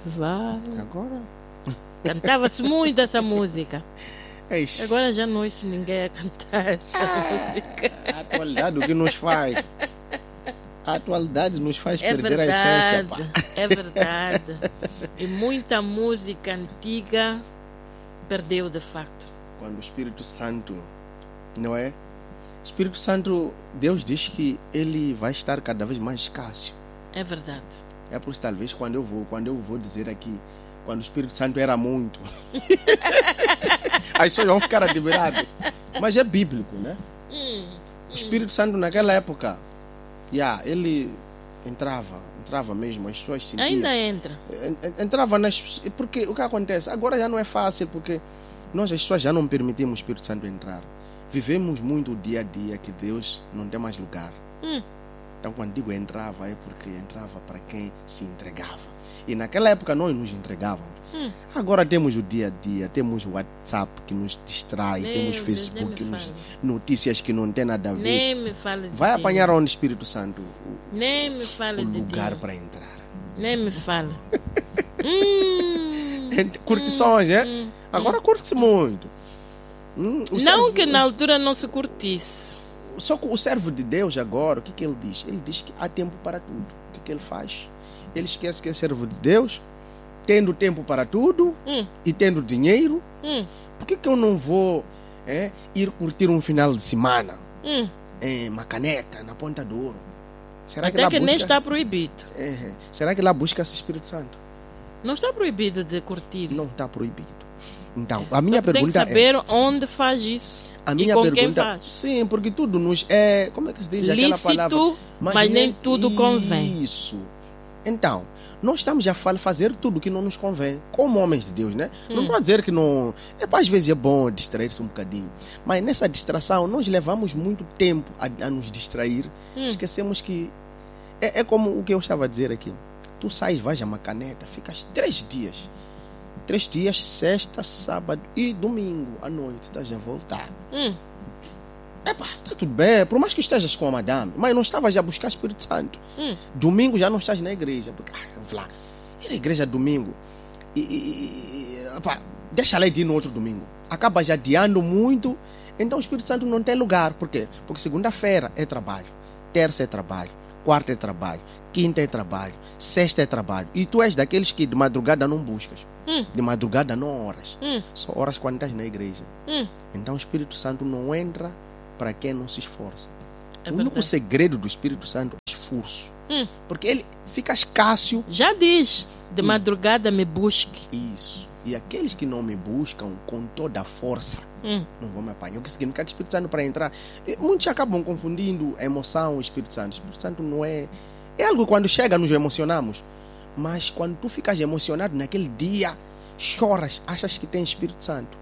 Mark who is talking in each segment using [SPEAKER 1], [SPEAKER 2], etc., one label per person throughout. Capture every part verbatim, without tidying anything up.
[SPEAKER 1] vai.
[SPEAKER 2] Agora.
[SPEAKER 1] Cantava-se muito essa música.
[SPEAKER 2] Eixe.
[SPEAKER 1] Agora já não ouço ninguém a cantar essa música.
[SPEAKER 2] A atualidade o que nos faz? A atualidade nos faz
[SPEAKER 1] É
[SPEAKER 2] perder
[SPEAKER 1] verdade,
[SPEAKER 2] a essência. Pá.
[SPEAKER 1] é verdade. E muita música antiga perdeu de facto.
[SPEAKER 2] Quando o Espírito Santo, não é? Espírito Santo, Deus diz que ele vai estar cada vez mais escasso.
[SPEAKER 1] É verdade.
[SPEAKER 2] É por isso talvez quando eu vou, quando eu vou dizer aqui, quando o Espírito Santo era muito, as pessoas vão ficar admiradas. Mas é bíblico, né?
[SPEAKER 1] Hum,
[SPEAKER 2] O Espírito Santo naquela época, yeah, ele entrava, entrava mesmo, as pessoas sentiam.
[SPEAKER 1] ainda entra.
[SPEAKER 2] Entrava nas... Porque o que acontece? Agora já não é fácil, porque nós as pessoas já não permitimos o Espírito Santo entrar. Vivemos muito o dia a dia que Deus não tem mais lugar.
[SPEAKER 1] Hum.
[SPEAKER 2] Então quando digo entrava é porque entrava para quem se entregava. E naquela época nós nos entregávamos.
[SPEAKER 1] Hum.
[SPEAKER 2] Agora temos o dia a dia, temos o WhatsApp que nos distrai,
[SPEAKER 1] Meu
[SPEAKER 2] temos
[SPEAKER 1] Deus,
[SPEAKER 2] Facebook,
[SPEAKER 1] nem me
[SPEAKER 2] nos,
[SPEAKER 1] fale.
[SPEAKER 2] notícias que não tem nada a ver.
[SPEAKER 1] Nem me fale de
[SPEAKER 2] Vai
[SPEAKER 1] Deus.
[SPEAKER 2] apanhar onde o Espírito Santo o,
[SPEAKER 1] Nem me fale
[SPEAKER 2] o
[SPEAKER 1] de
[SPEAKER 2] lugar
[SPEAKER 1] Deus.
[SPEAKER 2] para entrar.
[SPEAKER 1] Nem me fale. hum,
[SPEAKER 2] Curtições, é?
[SPEAKER 1] hum,
[SPEAKER 2] Agora curte-se muito. Hum, o
[SPEAKER 1] Não
[SPEAKER 2] servo-
[SPEAKER 1] que na altura não se curtisse.
[SPEAKER 2] Só que o servo de Deus agora, o que, que ele diz? Ele diz que há tempo para tudo. O que, que ele faz? Ele esquece que é servo de Deus, tendo tempo para tudo
[SPEAKER 1] Hum,
[SPEAKER 2] e tendo dinheiro.
[SPEAKER 1] hum,
[SPEAKER 2] Por que, que eu não vou é, ir curtir um final de semana
[SPEAKER 1] hum.
[SPEAKER 2] em Macaneta, na Ponta do Ouro? Será que
[SPEAKER 1] Até
[SPEAKER 2] lá
[SPEAKER 1] que
[SPEAKER 2] busca...
[SPEAKER 1] nem está proibido.
[SPEAKER 2] É, será que lá busca esse Espírito Santo?
[SPEAKER 1] Não está proibido de curtir.
[SPEAKER 2] Não está proibido. Então, a minha
[SPEAKER 1] Só que tem que
[SPEAKER 2] pergunta é...
[SPEAKER 1] saber onde faz isso.
[SPEAKER 2] A
[SPEAKER 1] e
[SPEAKER 2] minha
[SPEAKER 1] com quem
[SPEAKER 2] pergunta,
[SPEAKER 1] faz.
[SPEAKER 2] sim, porque tudo nos é, como é que se diz aquela palavra?
[SPEAKER 1] Lícito, mas nem tudo convém.
[SPEAKER 2] Isso. Então, nós estamos a fa- fazer tudo que não nos convém, como homens de Deus, né? Não
[SPEAKER 1] Hum.
[SPEAKER 2] estou a dizer que não, é, às vezes é bom distrair-se um bocadinho, mas nessa distração nós levamos muito tempo a, a nos distrair,
[SPEAKER 1] Hum.
[SPEAKER 2] esquecemos que é, é como o que eu estava a dizer aqui. Tu sais, vais a Macaneta, ficas três dias. Três dias, sexta, sábado e domingo à noite, estás a voltar.
[SPEAKER 1] Hum,
[SPEAKER 2] Epá, está tudo bem, por mais que estejas com a madame, mas não estavas a buscar Espírito Santo.
[SPEAKER 1] hum.
[SPEAKER 2] Domingo já não estás na igreja, porque, ah, vamos lá, ir à igreja domingo, e, e, e epá, deixa lá de ir no outro domingo. Acabas adiando muito, então o Espírito Santo não tem lugar. Por quê? Porque segunda-feira é trabalho, terça é trabalho, quarta é trabalho, quinta é trabalho, sexta é trabalho. E tu és daqueles que de madrugada não buscas.
[SPEAKER 1] Hum.
[SPEAKER 2] De madrugada não oras.
[SPEAKER 1] Hum.
[SPEAKER 2] Só oras quando estás na igreja.
[SPEAKER 1] Hum.
[SPEAKER 2] Então o Espírito Santo não entra para quem não se esforça.
[SPEAKER 1] É
[SPEAKER 2] o único
[SPEAKER 1] verdade.
[SPEAKER 2] segredo do Espírito Santo é esforço.
[SPEAKER 1] Hum.
[SPEAKER 2] Porque ele fica escasso.
[SPEAKER 1] Já diz, de
[SPEAKER 2] Hum.
[SPEAKER 1] madrugada me busque.
[SPEAKER 2] Isso. E aqueles que não me buscam com toda a força
[SPEAKER 1] Hum.
[SPEAKER 2] não vão me apanhar. O que significa que o Espírito Santo para entrar... E muitos acabam confundindo a emoção e o Espírito Santo. O Espírito Santo não é... É algo que quando chega nos emocionamos. Mas quando tu ficas emocionado naquele dia, choras, achas que tem Espírito Santo.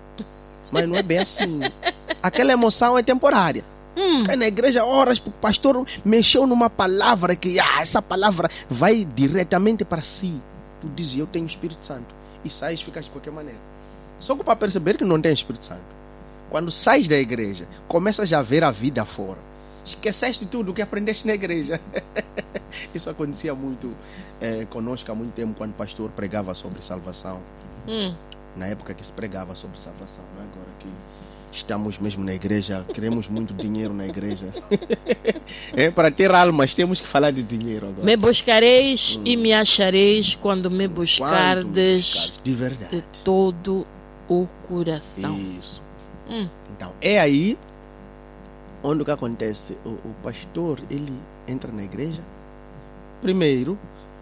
[SPEAKER 2] Mas não é bem assim. Aquela emoção é temporária.
[SPEAKER 1] Hum.
[SPEAKER 2] Fica na igreja horas porque o pastor mexeu numa palavra que ah, essa palavra vai diretamente para si. Tu dizes, eu tenho Espírito Santo. E sais e ficas de qualquer maneira. Só que para perceber que não tem Espírito Santo. Quando sais da igreja, começas a ver a vida fora. Esqueceste tudo o que aprendeste na igreja. Isso acontecia muito é, conosco há muito tempo, quando o pastor pregava sobre salvação.
[SPEAKER 1] Hum.
[SPEAKER 2] Na época que se pregava sobre salvação, não é? Agora que estamos mesmo na igreja, queremos muito dinheiro na igreja. É, para ter almas temos que falar de dinheiro agora.
[SPEAKER 1] Me buscareis
[SPEAKER 2] Hum.
[SPEAKER 1] e me achareis quando me
[SPEAKER 2] Quanto
[SPEAKER 1] buscardes
[SPEAKER 2] buscares, de verdade.
[SPEAKER 1] de todo o coração.
[SPEAKER 2] Isso.
[SPEAKER 1] Hum.
[SPEAKER 2] Então, é aí onde o que acontece? O, o pastor, ele entra na igreja, primeiro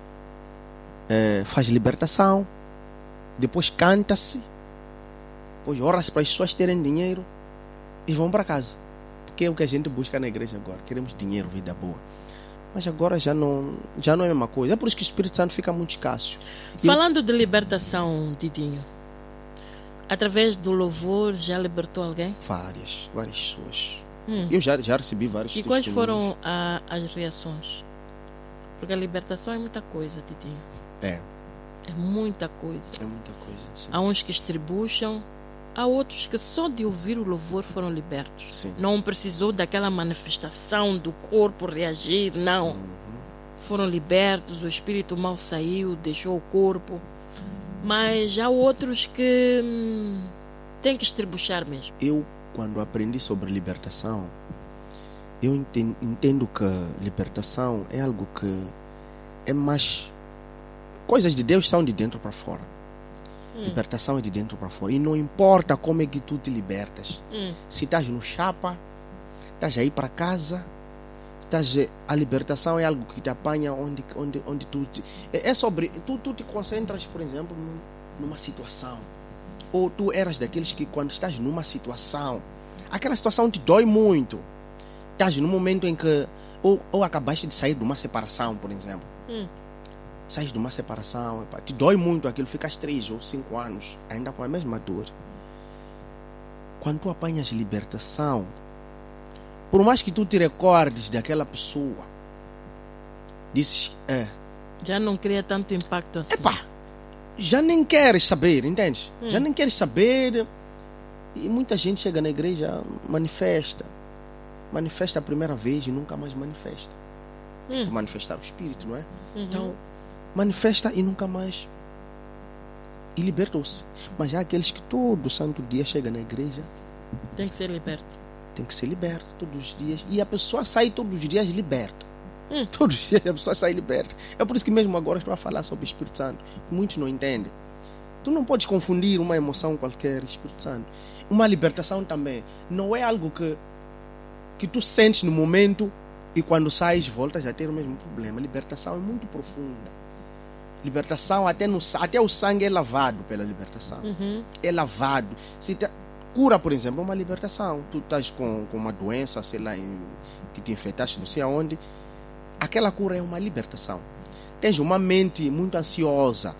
[SPEAKER 2] é, faz libertação, depois canta-se, depois ora-se para as pessoas terem dinheiro e vão para casa. Porque é o que a gente busca na igreja agora. Queremos dinheiro, vida boa. Mas agora já não, já não é a mesma coisa. É por isso que o Espírito Santo fica muito escasso. E
[SPEAKER 1] Falando de libertação, Didinho, através do louvor já libertou alguém?
[SPEAKER 2] várias, várias pessoas.
[SPEAKER 1] Hum.
[SPEAKER 2] Eu já, já recebi vários
[SPEAKER 1] E quais
[SPEAKER 2] testemunhos.
[SPEAKER 1] foram a- as reações? Porque a libertação é muita coisa, Didinho.
[SPEAKER 2] É,
[SPEAKER 1] É muita coisa.
[SPEAKER 2] é muita coisa. Sim.
[SPEAKER 1] Há uns que estribucham, há outros que só de ouvir o louvor foram libertos.
[SPEAKER 2] Sim.
[SPEAKER 1] Não precisou daquela manifestação do corpo reagir, não.
[SPEAKER 2] Uhum.
[SPEAKER 1] foram libertos, o espírito mal saiu, deixou o corpo. Mas há outros que hum, têm que estribuchar mesmo.
[SPEAKER 2] Eu, quando aprendi sobre libertação, eu entendo, entendo que libertação é algo que é mais... Coisas de Deus são de dentro para fora. Hum. Libertação é de dentro para fora. E não importa como é que tu te libertas.
[SPEAKER 1] Hum.
[SPEAKER 2] Se estás no chapa, estás aí para casa, estás, a libertação é algo que te apanha onde, onde, onde tu... Te, é sobre... Tu, tu te concentras, por exemplo, num, numa situação. Ou tu eras daqueles que quando estás numa situação, aquela situação te dói muito. Estás num momento em que... Ou, ou acabaste de sair de uma separação, por exemplo.
[SPEAKER 1] Hum.
[SPEAKER 2] Sais de uma separação, epa, te dói muito aquilo, ficas três ou cinco anos ainda com a mesma dor. Quando tu apanhas libertação, por mais que tu te recordes daquela pessoa, dizes, é,
[SPEAKER 1] já não cria tanto impacto assim.
[SPEAKER 2] Epá, já nem queres saber, entende?
[SPEAKER 1] Hum.
[SPEAKER 2] Já nem queres saber. E muita gente chega na igreja, manifesta. Manifesta a primeira vez e nunca mais manifesta.
[SPEAKER 1] Hum.
[SPEAKER 2] Manifestar o espírito, não é?
[SPEAKER 1] Uhum.
[SPEAKER 2] Então, manifesta e nunca mais. E libertou-se. Mas há aqueles que todo santo dia chega na igreja,
[SPEAKER 1] tem que ser liberto.
[SPEAKER 2] tem que ser liberto todos os dias. E a pessoa sai todos os dias liberta.
[SPEAKER 1] Hum.
[SPEAKER 2] Todos os dias a pessoa sai liberta. É por isso que mesmo agora estou a falar sobre o Espírito Santo. Muitos não entendem. Tu não podes confundir uma emoção qualquer, Espírito Santo. Uma libertação também não é algo que, que tu sentes no momento e quando sais voltas a ter o mesmo problema. Libertação é muito profunda. Libertação, até, no, até o sangue é lavado pela libertação.
[SPEAKER 1] Uhum.
[SPEAKER 2] É lavado. Se te, cura, por exemplo, é uma libertação. Tu estás com, com uma doença, sei lá, em, que te infectaste, não sei aonde. Aquela cura é uma libertação. Tens uma mente muito ansiosa.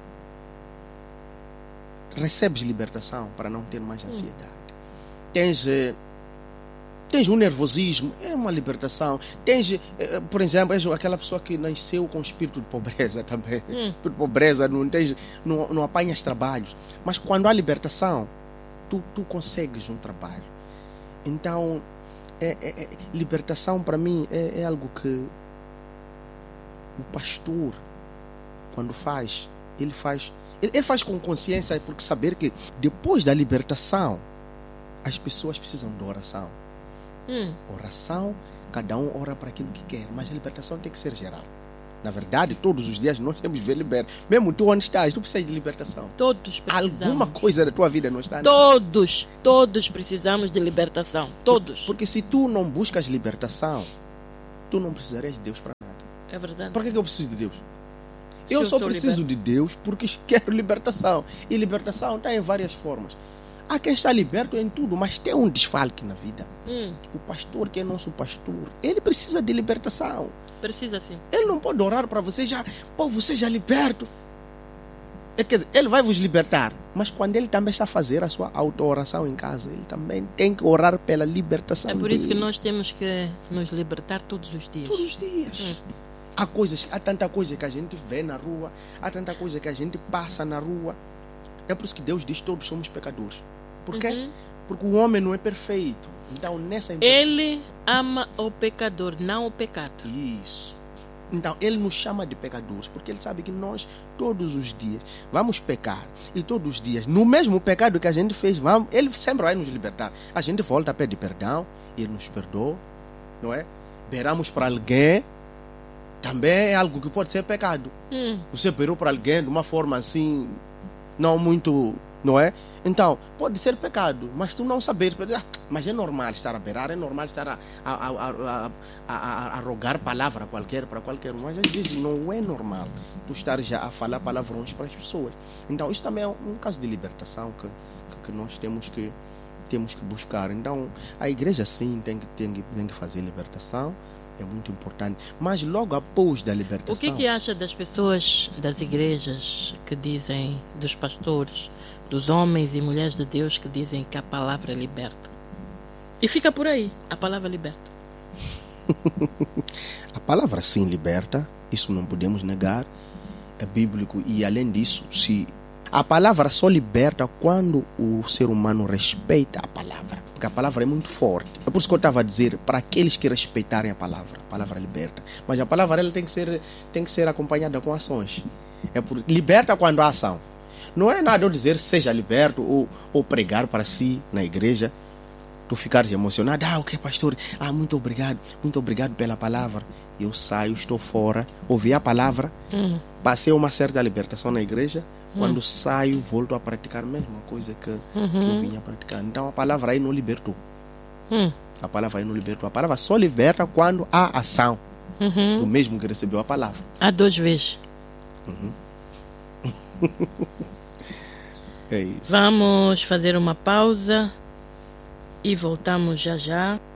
[SPEAKER 2] Recebes libertação para não ter mais ansiedade. Hum. Tens... Eh, Tens um nervosismo, é uma libertação. Tens, por exemplo, és aquela pessoa que nasceu com espírito de pobreza também.
[SPEAKER 1] Hum.
[SPEAKER 2] Espírito de pobreza, não, tens, não, não apanhas trabalhos. Mas quando há libertação, tu, tu consegues um trabalho. Então, é, é, é, libertação para mim é, é algo que o pastor, quando faz, ele faz, ele, ele faz com consciência, porque saber que depois da libertação, as pessoas precisam de oração.
[SPEAKER 1] Hum.
[SPEAKER 2] Oração, cada um ora para aquilo que quer, mas a libertação tem que ser geral. Na verdade, todos os dias nós temos de ver liberto. Mesmo tu onde estás, tu precisas de libertação.
[SPEAKER 1] Todos precisamos.
[SPEAKER 2] Alguma coisa da tua vida não está.
[SPEAKER 1] Todos, todos precisamos de libertação. Todos.
[SPEAKER 2] Porque se tu não buscas libertação, tu não precisarias de Deus para nada.
[SPEAKER 1] É verdade.
[SPEAKER 2] Por que, que eu preciso de Deus?
[SPEAKER 1] Se
[SPEAKER 2] Eu,
[SPEAKER 1] eu
[SPEAKER 2] só
[SPEAKER 1] sou
[SPEAKER 2] preciso
[SPEAKER 1] liberto.
[SPEAKER 2] de Deus porque quero libertação. E libertação está em várias formas. Há quem está liberto em tudo, mas tem um desfalque na vida.
[SPEAKER 1] Hum.
[SPEAKER 2] O pastor, que é nosso pastor, ele precisa de libertação.
[SPEAKER 1] Precisa sim.
[SPEAKER 2] Ele não pode orar para você já, pô, você já liberto. É, quer dizer, ele vai vos libertar, mas quando ele também está a fazer a sua auto-oração em casa, ele também tem que orar pela libertação
[SPEAKER 1] É por isso que
[SPEAKER 2] dele.
[SPEAKER 1] nós temos que nos libertar todos os dias.
[SPEAKER 2] Todos os dias.
[SPEAKER 1] Hum.
[SPEAKER 2] Há coisas, há tanta coisa que a gente vê na rua, há tanta coisa que a gente passa na rua. É por isso que Deus diz que todos somos pecadores. Por quê?
[SPEAKER 1] Uhum.
[SPEAKER 2] Porque o homem não é perfeito. Então, nessa
[SPEAKER 1] Ele ama o pecador, não o pecado.
[SPEAKER 2] Isso. Então, ele nos chama de pecadores, porque ele sabe que nós, todos os dias, vamos pecar. E todos os dias, no mesmo pecado que a gente fez, vamos, ele sempre vai nos libertar. A gente volta a pedir perdão, ele nos perdoa, não é? Beramos para alguém, também é algo que pode ser pecado.
[SPEAKER 1] Hum.
[SPEAKER 2] Você berou para alguém de uma forma assim, não muito, não é? Então, pode ser pecado, mas tu não saber, ah, mas é normal estar a beirar, é normal estar a, a, a, a, a, a, a rogar palavra qualquer para qualquer um, mas às vezes não é normal tu estar já a falar palavrões para as pessoas. Então, isso também é um caso de libertação que, que, que nós temos que, temos que buscar. Então, a igreja sim tem que, tem que, tem que fazer libertação, é muito importante, mas logo após da libertação...
[SPEAKER 1] O que que acha das pessoas das igrejas que dizem, dos pastores, dos homens e mulheres de Deus que dizem que a palavra liberta? E fica por aí, a palavra liberta.
[SPEAKER 2] A palavra sim liberta, isso não podemos negar, é bíblico. E além disso, se a palavra só liberta quando o ser humano respeita a palavra. porque a palavra é muito forte. É por isso que eu estava a dizer, para aqueles que respeitarem a palavra, a palavra liberta. Mas a palavra ela tem que ser, tem que ser acompanhada com ações. É por, liberta quando há ação. Não é nada eu dizer seja liberto ou, ou pregar para si na igreja. Tu ficares emocionado, ah, o que pastor? Ah, muito obrigado, muito obrigado pela palavra. Eu saio, estou fora, ouvi a palavra,
[SPEAKER 1] Hum.
[SPEAKER 2] passei uma certa libertação na igreja.
[SPEAKER 1] Hum.
[SPEAKER 2] Quando saio, volto a praticar a mesma coisa que,
[SPEAKER 1] Uhum.
[SPEAKER 2] que eu vinha praticar. Então a palavra aí não libertou.
[SPEAKER 1] Hum.
[SPEAKER 2] A palavra aí não libertou. A palavra só liberta quando há ação
[SPEAKER 1] Uhum.
[SPEAKER 2] do mesmo que recebeu a palavra.
[SPEAKER 1] Há duas vezes.
[SPEAKER 2] É isso.
[SPEAKER 1] Vamos fazer uma pausa e voltamos já já.